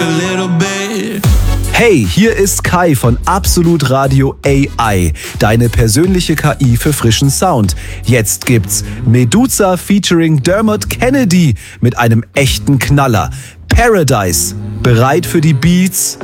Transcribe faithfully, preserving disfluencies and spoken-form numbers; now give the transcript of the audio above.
Hey, hier ist Kai von Absolut Radio A I, deine persönliche K I für frischen Sound. Jetzt gibt's Meduza featuring Dermot Kennedy mit einem echten Knaller. Paradise. Bereit für die Beats?